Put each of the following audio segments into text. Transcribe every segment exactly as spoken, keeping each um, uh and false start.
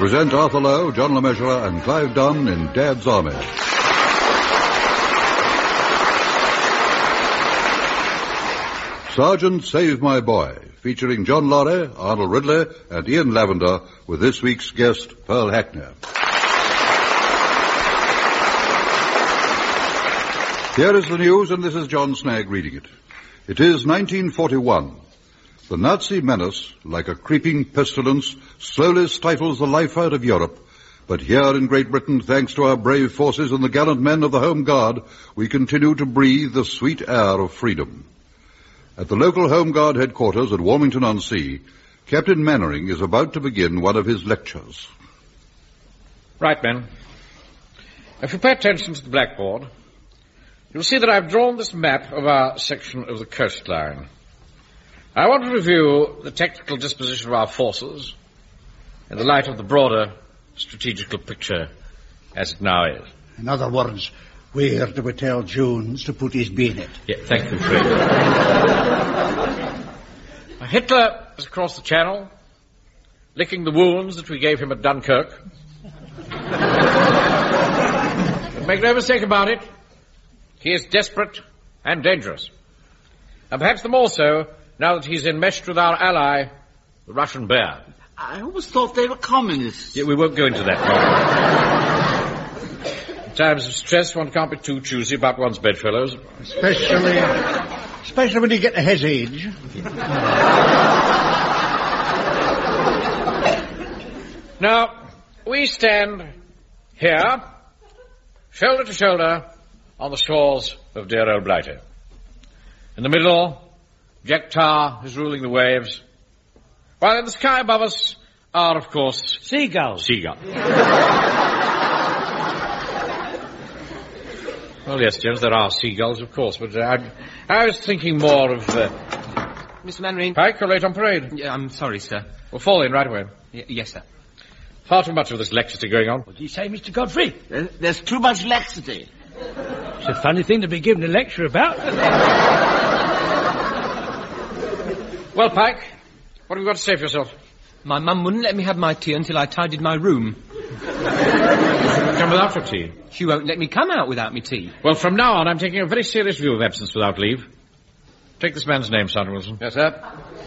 present Arthur Lowe, John LeMessurier, and Clive Dunn in Dad's Army. Sergeant Save My Boy, featuring John Laurie, Arnold Ridley, and Ian Lavender, with this week's guest, Pearl Hackney. Here is the news, and this is John Snagg reading it. It is nineteen forty-one. The Nazi menace, like a creeping pestilence, slowly stifles the life out of Europe. But here in Great Britain, thanks to our brave forces and the gallant men of the Home Guard, we continue to breathe the sweet air of freedom. At the local Home Guard headquarters at Warmington-on-Sea, Captain Mannering is about to begin one of his lectures. Right, men. If you pay attention to the blackboard, you'll see that I've drawn this map of our section of the coastline. I want to review the technical disposition of our forces in the light of the broader strategical picture as it now is. In other words, where do we tell Jones to put his bayonet? Yeah, thank you, Fred. Hitler is across the channel, licking the wounds that we gave him at Dunkirk. But make no mistake about it, he is desperate and dangerous. And perhaps the more so now that he's enmeshed with our ally, the Russian bear. I always thought they were communists. Yeah, we won't go into that now. In times of stress, one can't be too choosy about one's bedfellows. Especially, especially when you get to his age. Now, we stand here, shoulder to shoulder, on the shores of dear old Blighty. In the middle, Jack Tar is ruling the waves, while in the sky above us are, of course... Seagulls. Seagulls. Well, yes, Jones, there are seagulls, of course, but uh, I, I was thinking more of... Uh, Mister Mannering. Pike, you're late on parade. Yeah, I'm sorry, sir. We'll fall in right away. Y- yes, sir. Far too much of this laxity going on. What do you say, Mister Godfrey? There's, there's too much laxity. It's a funny thing to be given a lecture about. Well, Pike, what have you got to say for yourself? My mum wouldn't let me have my tea until I tidied my room. Come without your tea. She won't let me come out without me tea. Well, from now on, I'm taking a very serious view of absence without leave. Take this man's name, Sergeant Wilson. Yes, sir.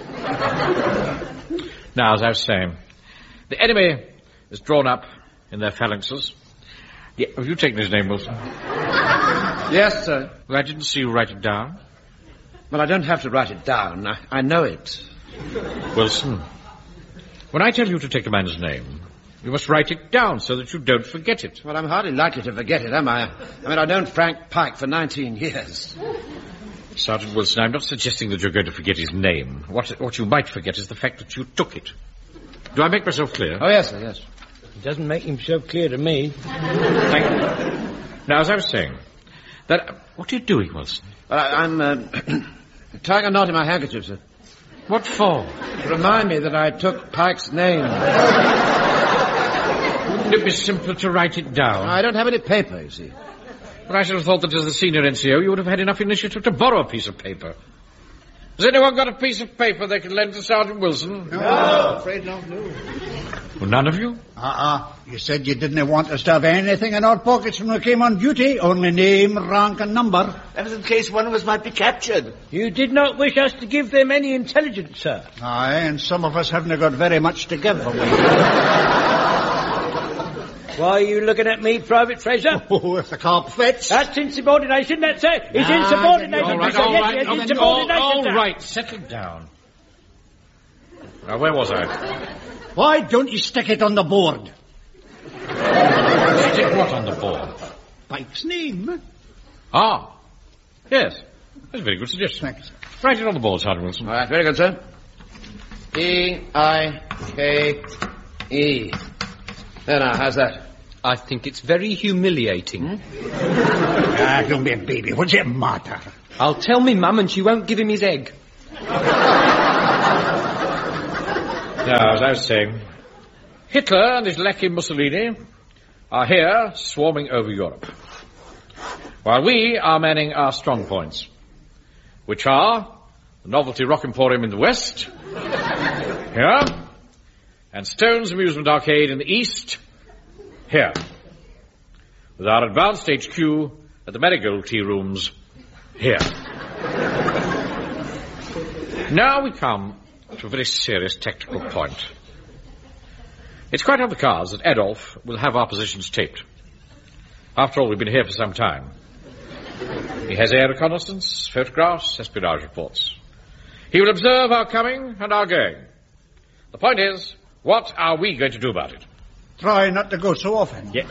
Now, as I was saying, the enemy is drawn up in their phalanxes. Yeah, have you taken his name, Wilson? Yes, sir. Well, I didn't see you write it down. Well, I don't have to write it down. I, I know it. Wilson, when I tell you to take a man's name, you must write it down so that you don't forget it. Well, I'm hardly likely to forget it, am I? I mean, I've known Frank Pike for nineteen years. Sergeant Wilson, I'm not suggesting that you're going to forget his name. What, what you might forget is the fact that you took it. Do I make myself clear? Oh, yes, sir, yes. It doesn't make himself clear to me. Thank you. Now, as I was saying, that... What are you doing, Wilson? Well, I, I'm uh, tying a knot in my handkerchief, sir. What for? To remind me that I took Pike's name. Wouldn't it be simpler to write it down? I don't have any paper, you see. But I should have thought that as the senior N C O, you would have had enough initiative to borrow a piece of paper. Has anyone got a piece of paper they can lend to Sergeant Wilson? No, I'm afraid not, no. Well, none of you? Uh-uh. You said you didn't want us to have anything in our pockets when we came on duty. Only name, rank, and number. That was in case one of us might be captured. You did not wish us to give them any intelligence, sir. Aye, and some of us haven't got very much to give away. Why are you looking at me, Private Fraser? Oh, if the cop fits. That's insubordination, that's it. It's Nah, insubordination. All right, Mister all Yes, right, yes, all right, insubordination, all sir. right, settle down. Now, where was I? Why don't you stick it on the board? Stick what on the board? Pike's name. Ah, yes. That's a very good suggestion. Thanks. Write it on the board, Sergeant Wilson. All right, very good, sir. E I K E. There now, how's that? I think it's very humiliating. Ah, don't be a baby. What's it matter? I'll tell me mum and she won't give him his egg. Now, as I was saying, Hitler and his lackey Mussolini are here swarming over Europe, while we are manning our strong points, which are the Novelty Rock Emporium in the west, here, and Stone's Amusement Arcade in the east, here. With our advanced H Q at the Marigold Tea Rooms, here. Now we come to a very serious technical point. It's quite on the cards that Adolf will have our positions taped. After all, we've been here for some time. He has air reconnaissance, photographs, espionage reports. He will observe our coming and our going. The point is, what are we going to do about it? Try not to go so often. Yes.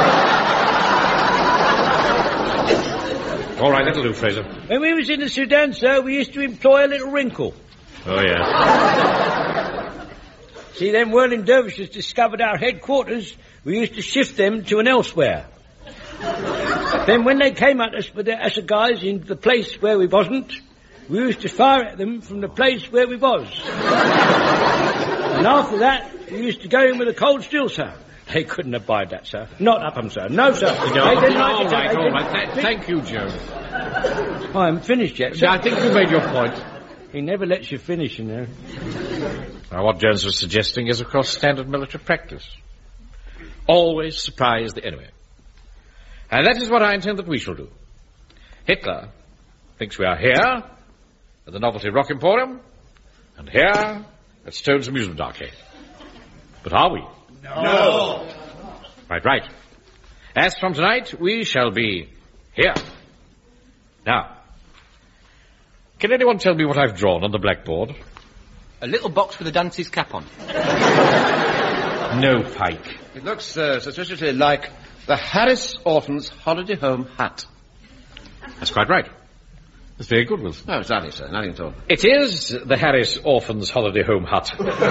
All right, that'll do, Fraser. When we was in the Sudan, sir, we used to employ a little wrinkle. Oh, yeah. See, them whirling dervishes discovered our headquarters. We used to shift them to an elsewhere. Then when they came at us with their assegais in the place where we wasn't, we used to fire at them from the place where we was. And after that, we used to go in with a cold steel, sir. They couldn't abide that, sir. Not Upham, sir. No, sir. No, they didn't like all it, right, they all didn't- right. Th- thank you, Joe. Oh, I haven't finished yet, sir. I think you made your point. He never lets you finish, you know. Now, what Jones was suggesting is, of course, standard military practice. Always surprise the enemy. And that is what I intend that we shall do. Hitler thinks we are here at the Novelty Rock Emporium and here at Stone's Amusement Arcade. But are we? No. no. Right, right. As from tonight, we shall be here. Now, can anyone tell me what I've drawn on the blackboard? A little box with a dunce's cap on. No, Pike. It looks uh, suspiciously like the Harris Orphans Holiday Home Hut. That's quite right. That's very good, Wilson. No, it's nothing, sir. Nothing at all. It is the Harris Orphans Holiday Home Hut.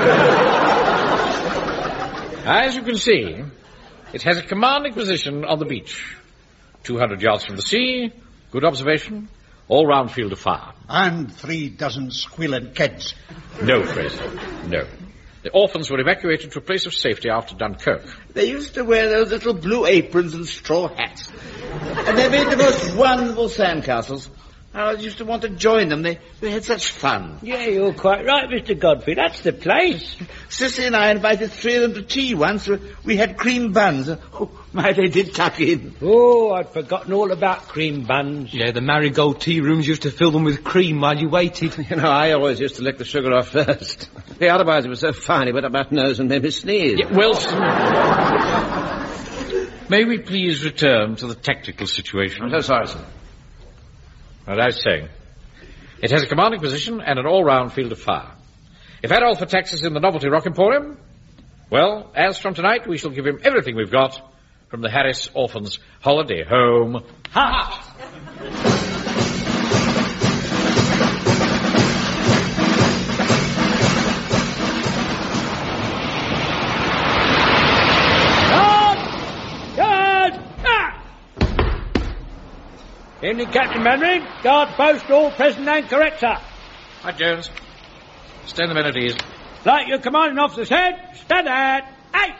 As you can see, it has a commanding position on the beach. two hundred yards from the sea, good observation, all-round field of fire. And three dozen squealing kids. No, Fraser, no. The orphans were evacuated to a place of safety after Dunkirk. They used to wear those little blue aprons and straw hats. And they made the most wonderful sandcastles. I used to want to join them. They, they had such fun. Yeah, you're quite right, Mister Godfrey. That's the place. Sissy and I invited three of them to tea once. We had cream buns. Oh, my, they did tuck in. Oh, I'd forgotten all about cream buns. Yeah, the Marigold tea rooms used to fill them with cream while you waited. You know, I always used to lick the sugar off first. Yeah, otherwise it was so fine, it went up my nose and made me sneeze. Yeah, Wilson, may we please return to the tactical situation? I'm so sorry, sir. As I was saying, it has a commanding position and an all-round field of fire. If Adolf attacks us in the Novelty Rock Emporium, well, as from tonight, we shall give him everything we've got from the Harris Orphans Holiday Home Hut. Evening, Captain Mannering. Guard post, all present and correct, sir. Right, Jones. Stand the men at ease. Like your commanding officer said, stand at eight.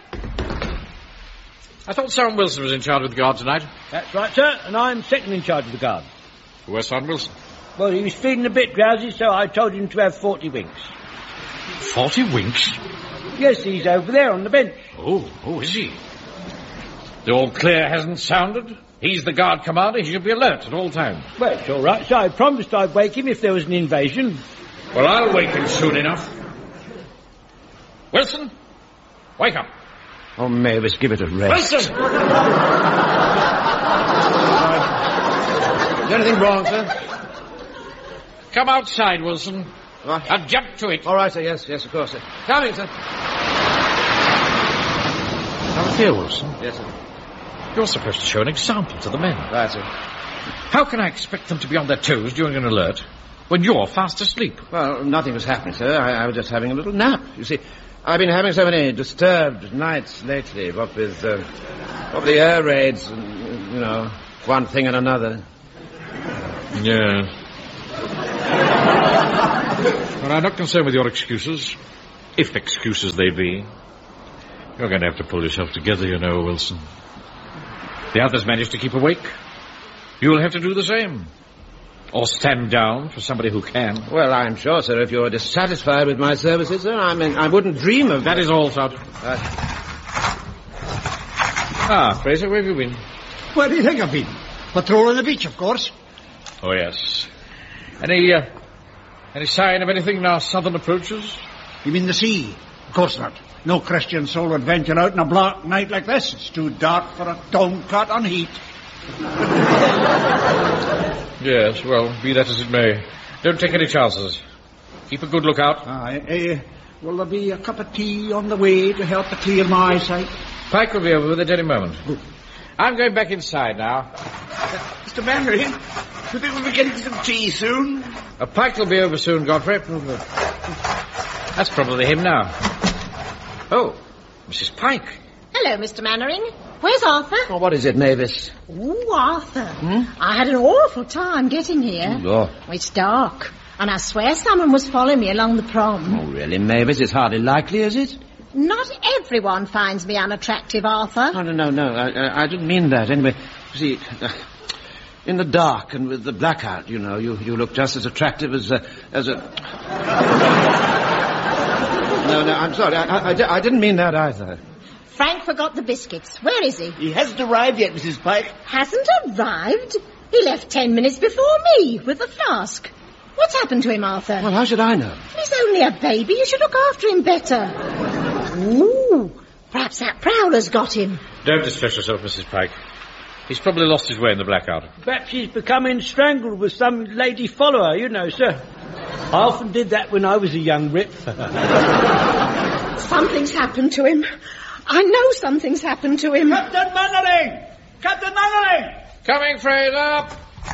I thought Sergeant Wilson was in charge of the guard tonight. That's right, sir, and I'm second in charge of the guard. Where's Sergeant Wilson? Well, he was feeling a bit drowsy, so I told him to have forty winks. Forty winks? Yes, he's over there on the bench. Oh, oh, is he? The all clear hasn't sounded. He's the guard commander. He should be alert at all times. Well, it's all right, sir. I promised I'd wake him if there was an invasion. Well, I'll wake him soon enough. Wilson, wake up. Oh, Mavis, give it a rest. Wilson! Is there anything wrong, sir? Come outside, Wilson. Right. And jump to it. All right, sir. Yes, yes, of course, sir. Coming, sir. Now, here, Wilson. Yes, sir. You're supposed to show an example to the men. Right, sir. How can I expect them to be on their toes during an alert when you're fast asleep? Well, nothing was happening, sir. I, I was just having a little nap. You see, I've been having so many disturbed nights lately, what with, uh, what with the air raids and, you know, one thing and another. Yeah. Well, I'm not concerned with your excuses, if excuses they be. You're going to have to pull yourself together, you know, Wilson. The others managed to keep awake. You'll have to do the same. Or stand down for somebody who can. Well, I'm sure, sir, if you're dissatisfied with my services, sir, I mean, I wouldn't dream of... That is all, Sergeant. Uh, ah, Fraser, where have you been? Where do you think I've been? Patrolling the beach, of course. Oh, yes. Any, uh, any sign of anything in our southern approaches? You mean the sea? Of course not. No Christian soul would venture out on a black night like this. It's too dark for a tomcat on heat. Yes, well, be that as it may. Don't take any chances. Keep a good lookout. Aye, uh, will there be a cup of tea on the way to help to clear my eyesight? Pike will be over with at any moment. Good. I'm going back inside now. Mister Mannering, do you think we'll be getting some tea soon? A Pike will be over soon, Godfrey. That's probably him now. Oh, Missus Pike. Hello, Mister Mannering. Where's Arthur? oh, what is it, Mavis? Ooh, Arthur. Hmm? I had an awful time getting here. Oh. It's dark, and I swear someone was following me along the prom. Oh, really, Mavis? It's hardly likely, is it? Not everyone finds me unattractive, Arthur. Oh, no, no, no. I, I, I didn't mean that. Anyway, you see, uh, in the dark and with the blackout, you know, you, you look just as attractive as a... As a... no, no, I'm sorry. I, I, I, I didn't mean that either. Frank forgot the biscuits. Where is he? He hasn't arrived yet, Missus Pike. Hasn't arrived? He left ten minutes before me with the flask. What's happened to him, Arthur? Well, how should I know? He's only a baby. You should look after him better. Ooh, perhaps that prowler's got him. Don't distress yourself, Missus Pike. He's probably lost his way in the blackout. Perhaps he's becoming strangled with some lady follower, you know, sir. I often did that when I was a young rip. Something's happened to him. I know something's happened to him. Captain Mannering! Captain Mannering! Coming, Fraser!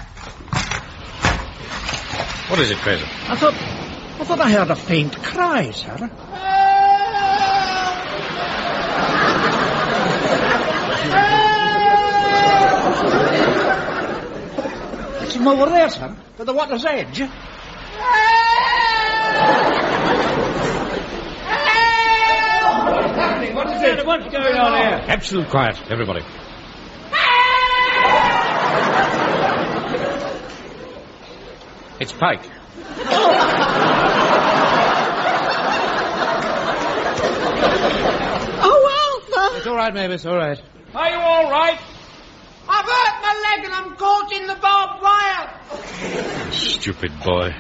What is it, Fraser? I thought... I thought I heard a faint cry, sir. It's from over there, sir, to the water's edge. What is it? What's going on here? Absolute quiet, everybody. It's Pike. Oh, Arthur! It's all right, Mavis, all right. Are you all right? I've hurt my leg and I'm caught in the barbed wire. Stupid boy.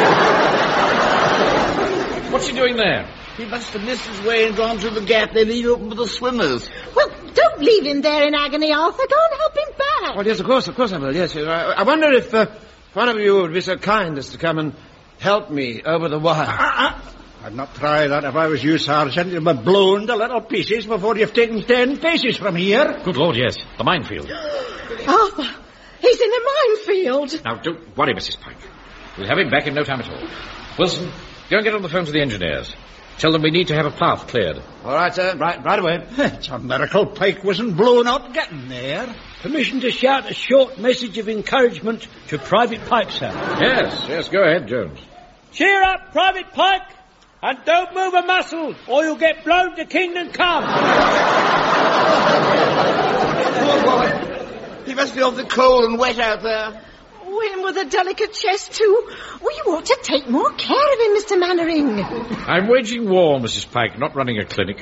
What's he doing there? He must have missed his way and gone through the gap they leave open for the swimmers. Well, don't leave him there in agony, Arthur. Go and help him back. Well, yes, of course, of course I will, yes. I, I wonder if uh, one of you would be so kind as to come and help me over the wire. Uh-uh. I'd not try that if I was you, Sergeant. You'll be blown to little pieces before you've taken ten paces from here. Good Lord, yes. The minefield. Arthur, he's in a minefield. Now, don't worry, Missus Pike. We'll have him back in no time at all. Wilson, go and get on the phone to the engineers. Tell them we need to have a path cleared. All right, sir. Right, right away. It's a miracle Pike wasn't blown up getting there. Permission to shout a short message of encouragement to Private Pike, sir. Yes, yes, go ahead, Jones. Cheer up, Private Pike, and don't move a muscle, or you'll get blown to kingdom come. Poor boy. He must be off the cold and wet out there. Oh, him with a delicate chest, too. Well, you ought to take more care of him, Mister Mannering. I'm waging war, Missus Pike, not running a clinic.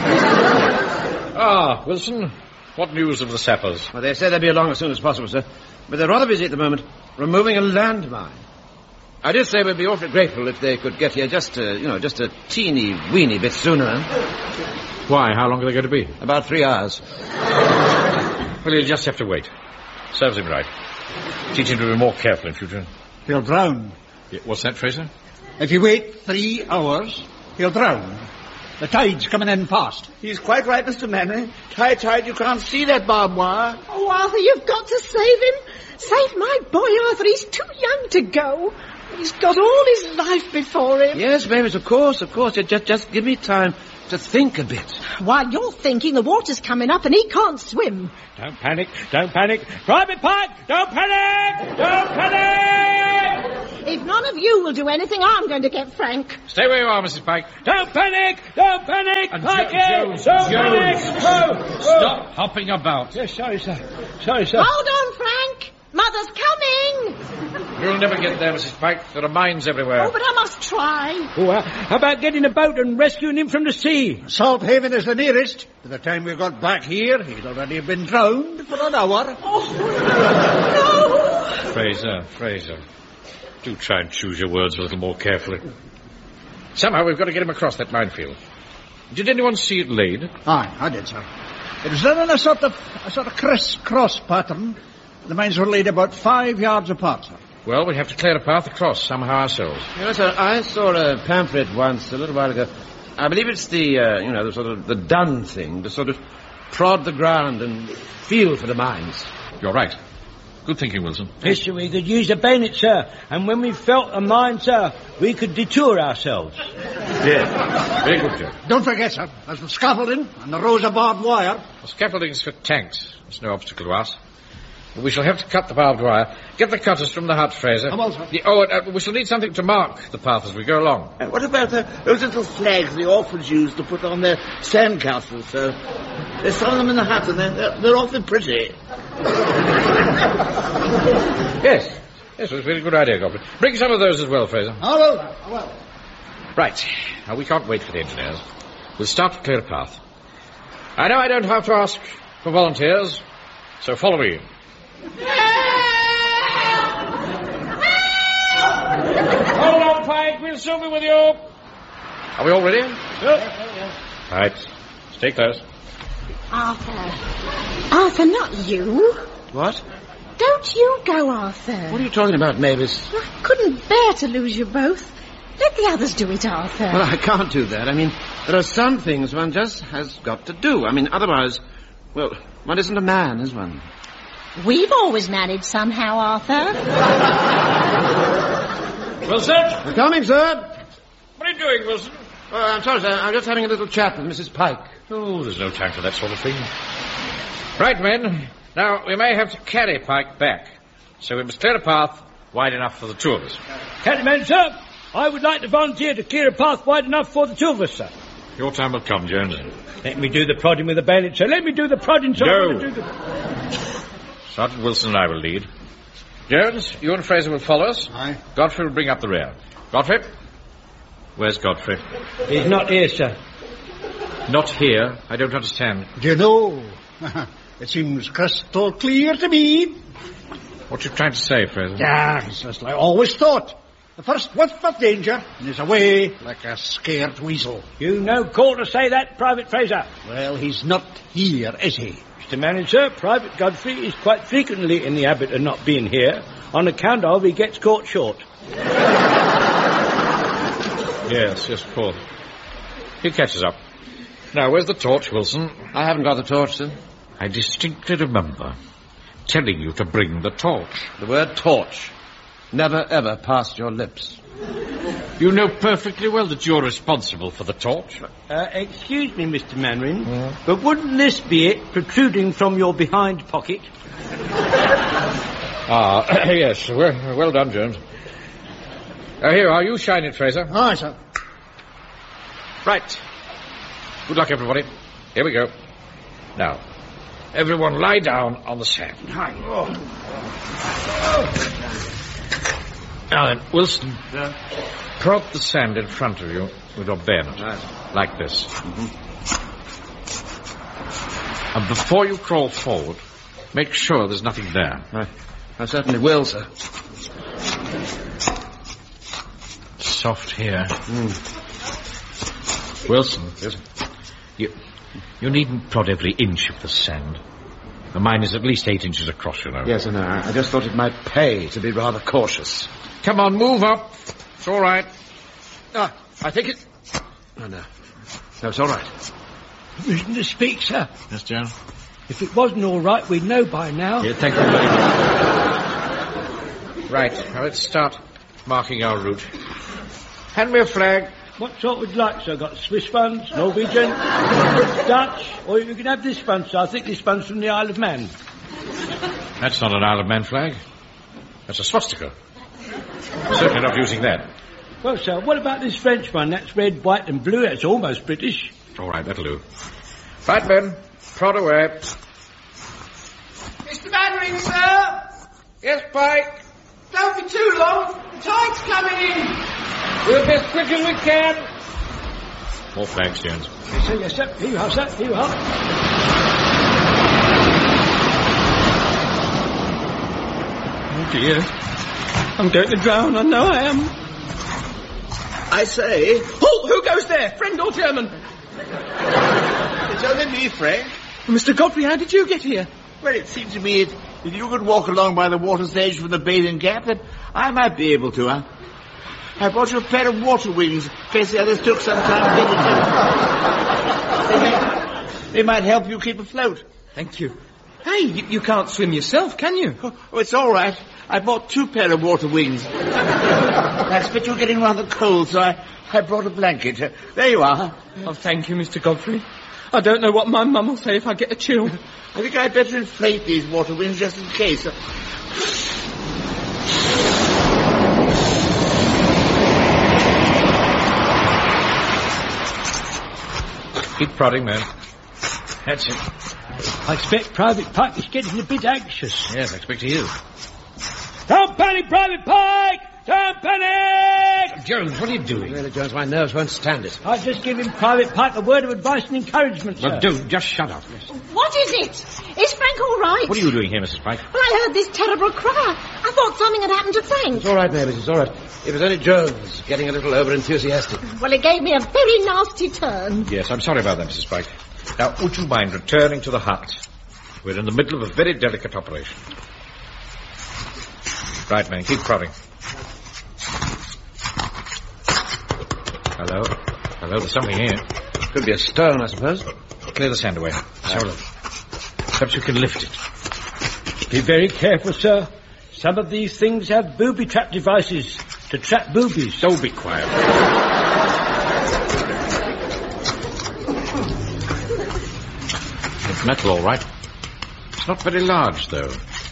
Ah, Wilson, what news of the sappers? Well, they said they'd be along as soon as possible, sir. But they're rather busy at the moment, removing a landmine. I did say we'd be awfully grateful if they could get here just, uh, you know, just a teeny weeny bit sooner. Why? How long are they going to be? About three hours. Well, you'll just have to wait. Serves him right. Teach him to be more careful in future. He'll drown. Yeah, what's that, Fraser? If you wait three hours, he'll drown. The tide's coming in fast. He's quite right, Mister Mannering. High tide, you can't see that barbed wire. Oh, Arthur, you've got to save him. Save my boy, Arthur. He's too young to go. He's got all his life before him. Yes, Mavis, of course, of course. Just, just give me time to think a bit. While you're thinking, the water's coming up and he can't swim. Don't panic, don't panic. Private Pike, don't panic! Don't panic! If none of you will do anything, I'm going to get Frank. Stay where you are, Missus Pike. Don't panic! Don't panic! And Pike, Jones, don't Jones. panic! Oh, Stop hopping about. Yes, sorry, sir. Sorry, sir. Hold on, Frank. Mother's coming. You'll never get there, Missus Pike. There are mines everywhere. Oh, but I must try. Oh, uh, how about getting a boat and rescuing him from the sea? Salt Haven is the nearest. By the time we got back here, he'd already been drowned for an hour. Oh, no! Fraser, Fraser. Do try and choose your words a little more carefully. Somehow we've got to get him across that minefield. Did anyone see it laid? Aye, I did, sir. It was done in a sort of a sort of criss-cross pattern. The mines were laid about five yards apart, sir. Well, we have to clear a path across somehow ourselves. You know, sir, I saw a pamphlet once a little while ago. I believe it's the, uh, you know, the sort of the done thing, to sort of prod the ground and feel for the mines. You're right. Good thinking, Wilson. Yes, sir, we could use a bayonet, sir. And when we felt a mine, sir, we could detour ourselves. Yeah. Very good, Joe. Don't forget, sir, there's the scaffolding and the rows of barbed wire. The scaffolding's for tanks. It's no obstacle to us. But we shall have to cut the barbed wire. Get the cutters from the hut, Fraser. Come on, sir. The, oh, uh, we shall need something to mark the path as we go along. Uh, what about uh, those little flags the orphans use to put on their sandcastles, sir? There's some of them in the hut, and they're, they're, they're awfully pretty. Yes. Yes, it was a very good idea, Goblin. Bring some of those as well, Fraser. I will, sir, I will. Right. Now, we can't wait for the engineers. We'll start to clear a path. I know I don't have to ask for volunteers, so follow me. Hold on, Pike. We'll soon be with you. Are we all ready? Yep. Right. Stay close. Arthur. Arthur, not you. What? Don't you go, Arthur. What are you talking about, Mavis? I couldn't bear to lose you both. Let the others do it, Arthur. Well, I can't do that. I mean, there are some things one just has got to do. I mean, otherwise, well, one isn't a man, is one? We've always managed somehow, Arthur. Wilson? We're coming, sir. What are you doing, Wilson? Oh, I'm sorry, sir. I'm just having a little chat with Missus Pike. Oh, there's no time for that sort of thing. Right, men. Now, we may have to carry Pike back. So we must clear a path wide enough for the two of us. Captain, sir, I would like to volunteer to clear a path wide enough for the two of us, sir. Your time will come, Jones. Let me do the prodding with the bayonet, sir. Let me do the prodding, sir. No. Do the... Sergeant Wilson and I will lead. Jones, you and Fraser will follow us. Aye. Godfrey will bring up the rear. Godfrey? Where's Godfrey? He's not here, sir. Not here? I don't understand. Do you know? It seems crystal clear to me. What are you trying to say, Fraser? Yeah, it's just like I always thought. The first whiff of danger, and he's away like a scared weasel. You no call to say that, Private Fraser. Well, he's not here, is he? Mister Manager, Private Godfrey is quite frequently in the habit of not being here, on account of he gets caught short. Yes, yes, of course. He catches up. Now, where's the torch, Wilson? I haven't got the torch, sir. I distinctly remember telling you to bring the torch. The word torch never, ever passed your lips. You know perfectly well that you're responsible for the torch. Uh, excuse me, Mister Manring, mm. but wouldn't this be it, protruding from your behind pocket? Ah, yes. Well, well done, Jones. Uh, here, are you shine it, Fraser? Aye, sir. Right. Good luck, everybody. Here we go. Now, everyone lie down on the sand. Oh. Now then, Wilson, Yeah. prod the sand in front of you with your bayonet. Right. Like this. Mm-hmm. And before you crawl forward, make sure there's nothing there. I, I certainly will, sir. Soft here. Mm. Wilson. Yes. You, you needn't prod every inch of the sand. The mine is at least eight inches across, you know. Yes, I know. I just thought it might pay to be rather cautious. Come on, move up. It's all right. Ah, I think it... Oh, no. No, it's all right. Permission to speak, sir. Yes, Jones? If it wasn't all right, we'd know by now. Yeah, thank you very much. Right, now let's start marking our route. Hand me a flag. What sort would you like, sir? Got Swiss funds, Norwegian, Dutch, or you can have this fund, sir. I think this fund's from the Isle of Man. That's not an Isle of Man flag. That's a swastika. Certainly not using that. Well, sir, what about this French one? That's red, white and blue. That's almost British. All right, that'll do. Right, men. Prod away. Mister Mannering, sir! Yes, Pike? Don't be too long. The tide's coming in. We'll be as quick as we can. More flags, Jones. Yes, sir, yes, sir. Here you are, sir. Here you are. Oh, dear. I'm going to drown. I know I am. I say... Oh, who goes there? Friend or German? It's only me, Frank. Mister Godfrey, how did you get here? Well, it seemed to me that if you could walk along by the water's edge from the bathing gap, that I might be able to, huh? I brought you a pair of water wings in case the others took some time getting to them. They might, they might help you keep afloat. Thank you. Hey, you, you can't swim yourself, can you? Oh, oh, it's all right. I bought two pair of water wings. I expect you're getting rather cold, so I, I brought a blanket. Uh, there you are. Oh, thank you, Mister Godfrey. I don't know what my mum will say if I get a chill. I think I'd better inflate these water wings just in case. Keep prodding, man. That's it. I expect Private Pike is getting a bit anxious. Yes, I expect he is. Don't panic, Private Pike! Don't panic! Jones, what are you doing? Really, Jones, my nerves won't stand it. I've just given Private Pike a word of advice and encouragement, sir. Well, don't. Just shut up. What is it? Is Frank all right? What are you doing here, Missus Pike? Well, I heard this terrible cry. I thought something had happened to Frank. It's all right, Mavis, it's all right. It was only Jones getting a little over-enthusiastic. Well, it gave me a very nasty turn. Yes, I'm sorry about that, Missus Pike. Now, would you mind returning to the hut? We're in the middle of a very delicate operation. Right, man, keep prodding. Hello? Hello, there's something here. Could be a stone, I suppose. Clear the sand away. So, perhaps you can lift it. Be very careful, sir. Some of these things have booby trap devices to trap boobies. Don't be quiet. It's metal, all right. It's not very large, though.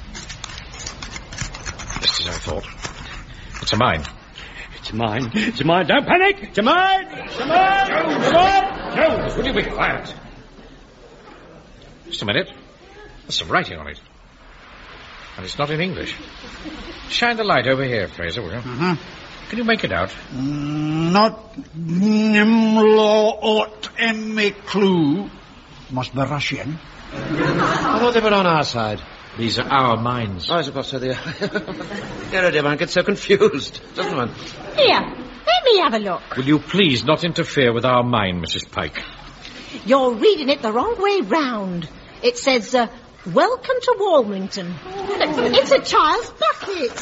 Just as I thought. It's a mine. It's mine. It's mine. Don't panic. It's mine. It's mine. Jones, Jones, Jones, will you be quiet? Just a minute. There's some writing on it. And it's not in English. Shine the light over here, Fraser, will you? Uh-huh. Can you make it out? Mm, not nimlo ot emme clue. Must be Russian. I thought they were on our side. These are our mines. Oh, I suppose so they are. Yeah, dear, one gets so confused, doesn't one? Here, let me have a look. Will you please not interfere with our mine, Missus Pike? You're reading it the wrong way round. It says, uh, welcome to Walmington. It's a child's bucket.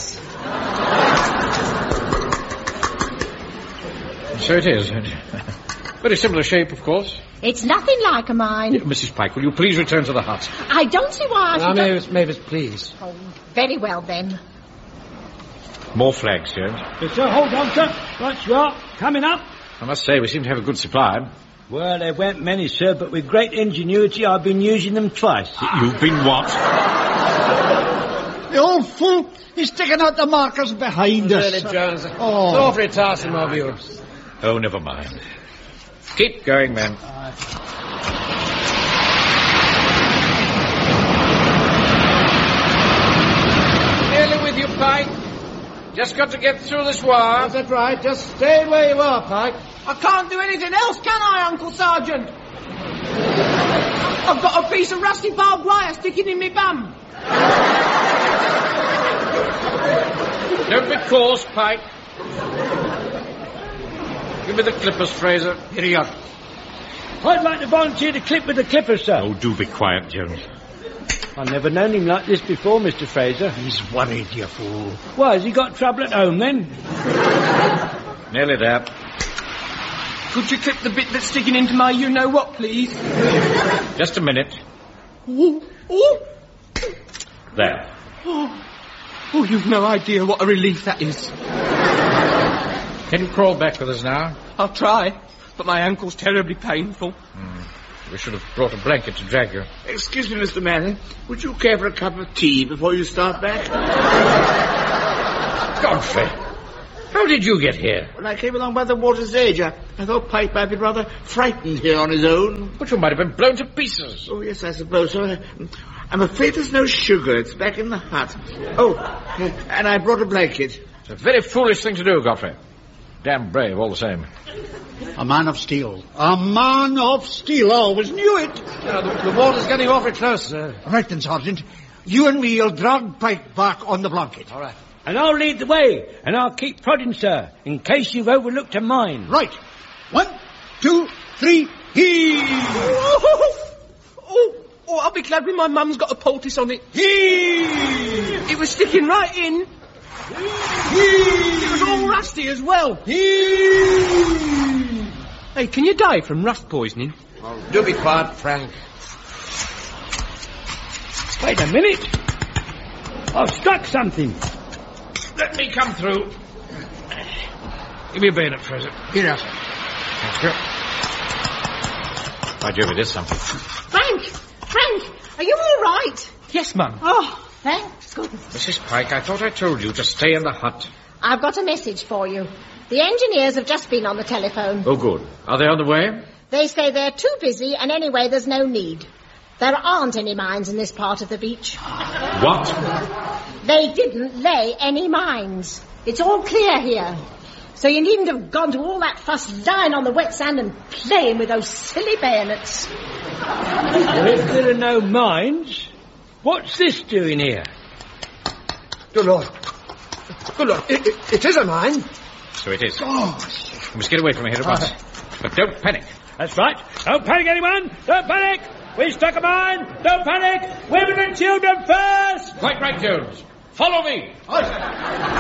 So it is. Very similar shape, of course. It's nothing like a mine. Yeah, Missus Pike, will you please return to the hut? I don't see why I Now, should... Mavis, Mavis, please. Oh, very well, then. More flags, Jones. Yes, sir. Hold on, sir. Right you are. Coming up. I must say, we seem to have a good supply. Well, there weren't many, sir, but with great ingenuity, I've been using them twice. You've been what? The old fool is taking out the markers behind Really, us. Jones. Oh. It's awfully tiresome of you. Oh, never mind. Keep going, men. Nearly with you, Pike. Just got to get through this wire. Is that right? Just stay where you are, Pike. I can't do anything else, can I, Uncle Sergeant? I've got a piece of rusty barbed wire sticking in my bum. Don't be coarse, Pike. Give me the clippers, Fraser. Here you are. I'd like to volunteer to clip with the clippers, sir. Oh, do be quiet, Jones. I've never known him like this before, Mister Fraser. He's worried, you fool. Why, has he got trouble at home, then? Nearly there. Could you clip the bit that's sticking into my you-know-what, please? Just a minute. Ooh, ooh. There. Oh. oh, you've no idea what a relief that is. Can you crawl back with us now? I'll try, but my ankle's terribly painful. Mm. We should have brought a blanket to drag you. Excuse me, Mister Manning. Would you care for a cup of tea before you start back? Godfrey, How did you get here? Well, I came along by the water's edge. I, I thought Pike might be rather frightened here on his own. But you might have been blown to pieces. Oh, yes, I suppose so. I'm afraid there's no sugar. It's back in the hut. Oh, and I brought a blanket. It's a very foolish thing to do, Godfrey. Damn brave, all the same. A man of steel. A man of steel. I always knew it. Uh, the, the water's getting awfully close, sir. Right then, Sergeant. You and me'll drag Pike back on the blanket. All right. And I'll lead the way, and I'll keep prodding, sir, in case you've overlooked a mine. Right. One, two, three, heave! Oh, oh, oh, I'll be glad when my mum's got a poultice on it. Heave! It was sticking right in. Heave! It was all rusty as well. Heave! Hey, can you die from rust poisoning? Oh, do be quiet, Frank. Wait a minute. I've struck something. Let me come through. Give me a bayonet, Fraser. Here, sir. Thank you. By Jove, it is something. Frank! Frank! Are you all right? Yes, Mum. Oh, thanks goodness. Missus Pike, I thought I told you to stay in the hut. I've got a message for you. The engineers have just been on the telephone. Oh, good. Are they on the way? They say they're too busy, and anyway, there's no need. There aren't any mines in this part of the beach. What? They didn't lay any mines. It's all clear here. So you needn't have gone to all that fuss lying on the wet sand and playing with those silly bayonets. Well, if there are no mines, what's this doing here? Good Lord. Good Lord. It, it, it is a mine. So it is. Oh, we must get away from here at once. But don't panic. That's right. Don't panic, anyone. Don't panic. We struck a mine. Don't panic. Women and children first. Quite right, Jones. Follow me.